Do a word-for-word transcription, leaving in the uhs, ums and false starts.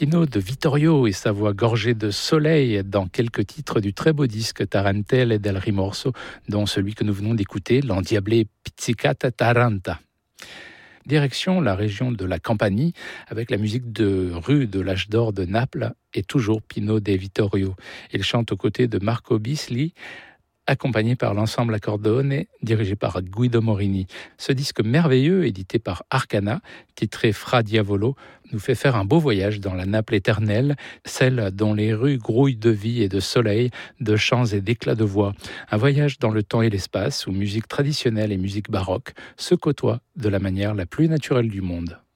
Pino de Vittorio et sa voix gorgée de soleil dans quelques titres du très beau disque Tarantelle del Rimorso, dont celui que nous venons d'écouter, l'endiablé Pizzicata Taranta. Direction la région de la Campanie, avec la musique de rue de l'âge d'or de Naples et toujours Pino de Vittorio. Il chante aux côtés de Marco Bisli, accompagné par l'ensemble Accordone, dirigé par Guido Morini. Ce disque merveilleux, édité par Arcana, titré Fra Diavolo, nous fait faire un beau voyage dans la Naples éternelle, celle dont les rues grouillent de vie et de soleil, de chants et d'éclats de voix. Un voyage dans le temps et l'espace, où musique traditionnelle et musique baroque se côtoient de la manière la plus naturelle du monde.